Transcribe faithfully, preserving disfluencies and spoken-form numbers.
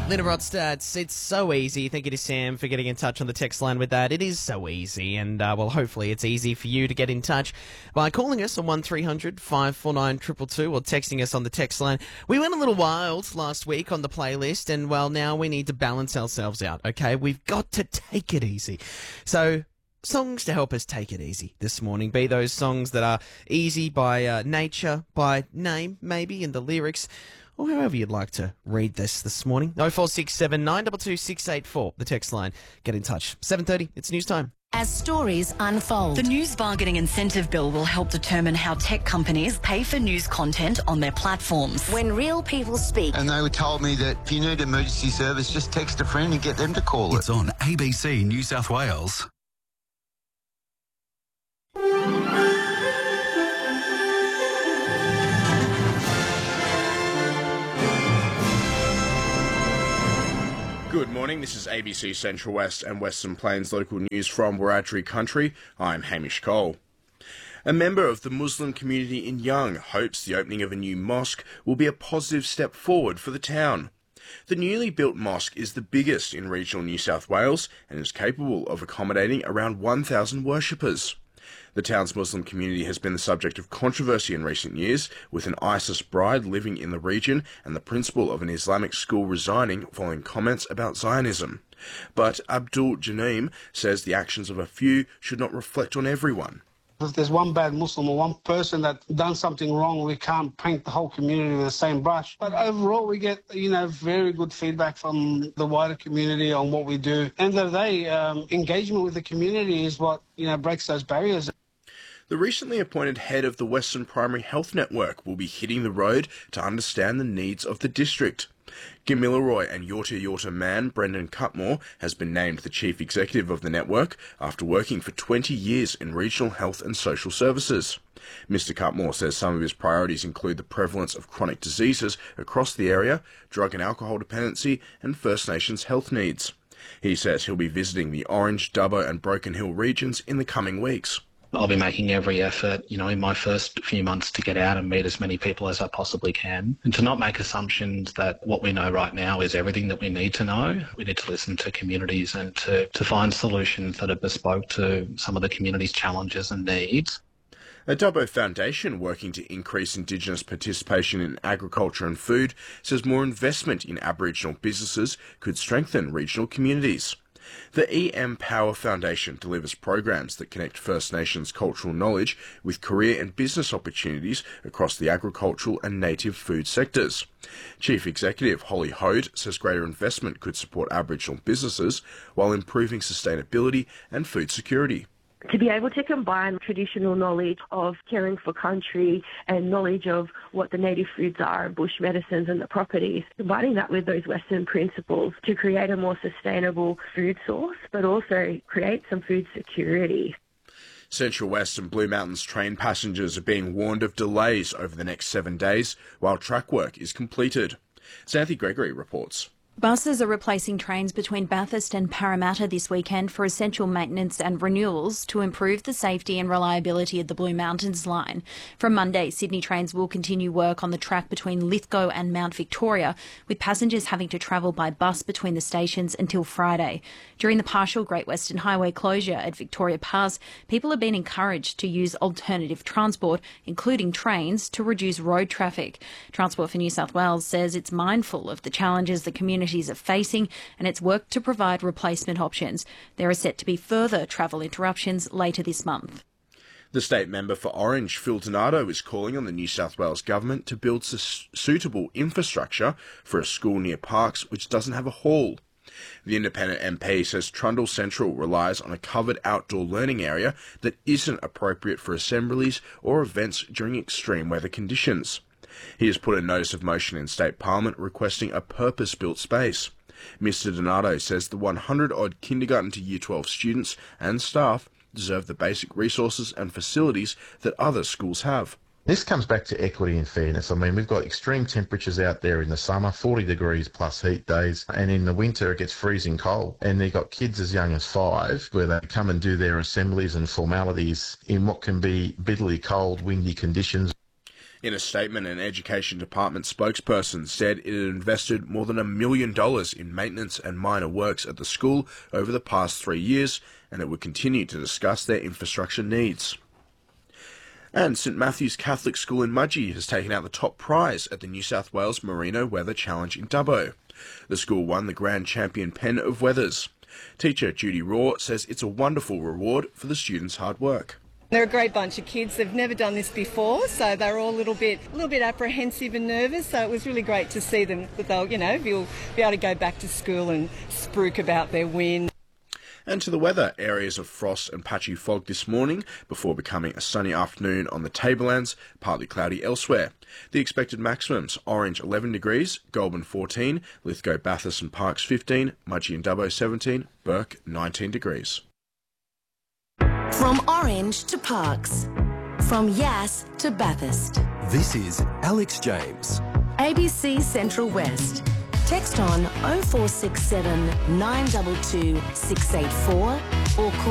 Linda Rodstads, it's so easy. Thank you to Sam for getting in touch on the text line with that. It is so easy, and uh, well, hopefully it's easy for you to get in touch by calling us on one three hundred five four nine two two two or texting us on the text line. We went a little wild last week on the playlist, and well, now we need to balance ourselves out, okay? We've got to take it easy. So, songs to help us take it easy this morning. Be those songs that are easy by uh, nature, by name, maybe, in the lyrics, or however you'd like to read this this morning. oh four six seven nine two two six eight four, the text line. Get in touch. seven thirty, it's news time. As stories unfold, the News Bargaining Incentive Bill will help determine how tech companies pay for news content on their platforms. when real people speak, And they told me that if you need emergency service, just text a friend and get them to call it. It's on A B C New South Wales. Good morning, this is A B C Central West and Western Plains local news from Wiradjuri Country. I'm Hamish Cole. A member of the Muslim community in Young hopes the opening of a new mosque will be a positive step forward for the town. The newly built mosque is the biggest in regional New South Wales and is capable of accommodating around one thousand worshippers. The town's Muslim community has been the subject of controversy in recent years, with an ISIS bride living in the region and the principal of an Islamic school resigning following comments about Zionism. But Abdul Janeem says the actions of a few should not reflect on everyone. If there's one bad Muslim or one person that done something wrong, we can't paint the whole community with the same brush. But overall, we get, you know, very good feedback from the wider community on what we do. End of the day, um, engagement with the community is what, you know, breaks those barriers. The recently appointed head of the Western Primary Health Network will be hitting the road to understand the needs of the district. Gamilaroi and Yorta Yorta man Brendan Cutmore has been named the chief executive of the network after working for twenty years in regional health and social services. Mister Cutmore says some of his priorities include the prevalence of chronic diseases across the area, drug and alcohol dependency, and First Nations health needs. He says he'll be visiting the Orange, Dubbo and Broken Hill regions in the coming weeks. I'll be making every effort, you know, in my first few months to get out and meet as many people as I possibly can, and to not make assumptions that what we know right now is everything that we need to know. We need to listen to communities and to, to find solutions that are bespoke to some of the community's challenges and needs. A Dubbo Foundation working to increase Indigenous participation in agriculture and food says more investment in Aboriginal businesses could strengthen regional communities. The E M Power Foundation delivers programs that connect First Nations cultural knowledge with career and business opportunities across the agricultural and native food sectors. Chief Executive Holly Hode says greater investment could support Aboriginal businesses while improving sustainability and food security. To be able to combine traditional knowledge of caring for country and knowledge of what the native foods are, bush medicines and the properties, combining that with those Western principles to create a more sustainable food source, but also create some food security. Central West and Blue Mountains train passengers are being warned of delays over the next seven days while track work is completed. Xanthi Gregory reports. Buses are replacing trains between Bathurst and Parramatta this weekend for essential maintenance and renewals to improve the safety and reliability of the Blue Mountains line. From Monday, Sydney trains will continue work on the track between Lithgow and Mount Victoria, with passengers having to travel by bus between the stations until Friday. During the partial Great Western Highway closure at Victoria Pass, people have been encouraged to use alternative transport, including trains, to reduce road traffic. Transport for New South Wales says it's mindful of the challenges the community are facing, and it's worked to provide replacement options. There are set to be further travel interruptions later this month. The state member for Orange, Phil Donato, is calling on the New South Wales government to build su- suitable infrastructure for a school near Parkes which doesn't have a hall. The independent M P says Trundle Central relies on a covered outdoor learning area that isn't appropriate for assemblies or events during extreme weather conditions. He has put a notice of motion in State Parliament requesting a purpose-built space. Mister Donato says the one hundred odd kindergarten to year twelve students and staff deserve the basic resources and facilities that other schools have. This comes back to equity and fairness. I mean, we've got extreme temperatures out there in the summer, forty degrees plus heat days, and in the winter it gets freezing cold. And they've got kids as young as five where they come and do their assemblies and formalities in what can be bitterly cold, windy conditions. In a statement, an Education Department spokesperson said it had invested more than a million dollars in maintenance and minor works at the school over the past three years, and it would continue to discuss their infrastructure needs. And St Matthew's Catholic School in Mudgee has taken out the top prize at the New South Wales Merino Weather Challenge in Dubbo. The school won the Grand Champion Pen of Weathers. Teacher Judy Raw says it's a wonderful reward for the students' hard work. They're a great bunch of kids. They've never done this before, so they're all a little bit, a little bit apprehensive and nervous. So it was really great to see them that they'll, you know, be able, be able to go back to school and spruik about their win. And to the weather, areas of frost and patchy fog this morning before becoming a sunny afternoon on the Tablelands, partly cloudy elsewhere. The expected maximums: Orange eleven degrees, Goulburn fourteen, Lithgow, Bathurst and Parkes fifteen, Mudgee and Dubbo seventeen, Burke nineteen degrees. From Orange to Parkes. From Yass to Bathurst. This is Alex James. A B C Central West. Text on oh four six seven, nine two two, six eight four or call